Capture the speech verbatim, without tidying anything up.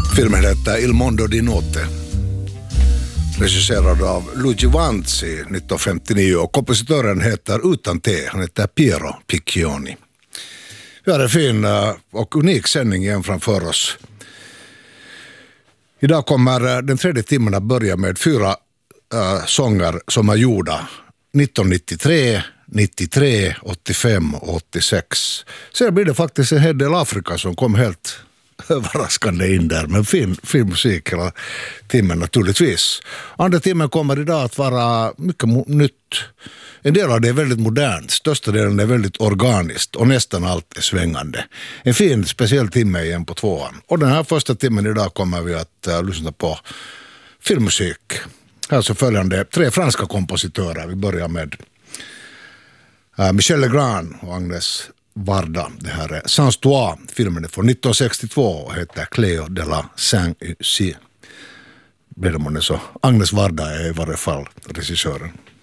Filmen heter Il Mondo di Notte. Regisserad av Luigi Vanzi nittonhundrafemtionio och kompositören heter utan T, han heter Piero Piccioni. Vi har en fin och unik sändning igen framför oss. Idag kommer den tredje timmen att börja med fyra äh, sånger som är gjorda nittonhundranittiotre, nittiotre, åttiofem och åttiosex. Sen blir det faktiskt en hel del Afrika som kom helt överraskande in där, men fin, fin musik hela timmen naturligtvis. Andra timmen kommer idag att vara mycket mo- nytt. En del av det är väldigt modernt, största delen är väldigt organiskt och nästan allt är svängande. En fin speciell timme igen på tvåan. Och den här första timmen idag kommer vi att uh, lyssna på filmmusik. Här så följande tre franska kompositörer. Vi börjar med uh, Michel Legrand och Agnes Varda. Det här är Sans Toi. Filmen är från nittonhundrasextiotvå och heter Cléo de la Saint-Ussy. Blir det månne så. Agnes Varda är i varje fall regissören.